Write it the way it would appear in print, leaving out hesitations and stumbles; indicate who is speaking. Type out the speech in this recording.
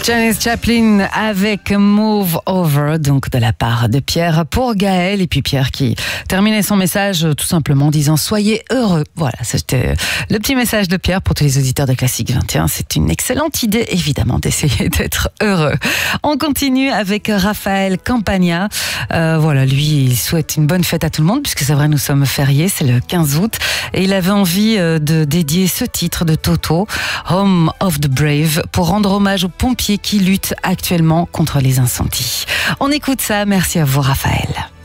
Speaker 1: Janis Joplin avec Move Over, donc de la part de Pierre pour Gaël. Et puis Pierre qui terminait son message tout simplement en disant soyez heureux. Voilà, c'était le petit message de Pierre pour tous les auditeurs de Classique 21. C'est une excellente idée évidemment d'essayer d'être heureux. On continue avec Raphaël Campagna. Voilà, lui il souhaite une bonne fête à tout le monde puisque c'est vrai nous sommes fériés, c'est le 15 août. Et il avait envie de dédier ce titre de Toto, Home of the Brave, pour rendre hommage aux pompiers qui luttent actuellement contre les incendies. On écoute ça, merci à vous Raphaël.